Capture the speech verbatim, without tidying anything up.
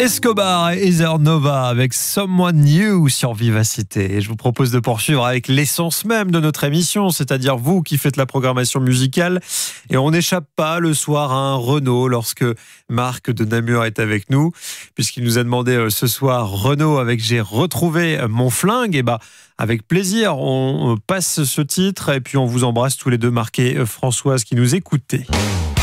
Escobar et Heather Nova avec Someone New sur Vivacité. Et je vous propose de poursuivre avec l'essence même de notre émission, c'est-à-dire vous qui faites la programmation musicale. Et on n'échappe pas le soir à un Renaud lorsque Marc de Namur est avec nous, puisqu'il nous a demandé ce soir Renaud avec J'ai retrouvé mon flingue. Et bah, avec plaisir, on passe ce titre et puis on vous embrasse tous les deux, Marc et Françoise qui nous écoutez.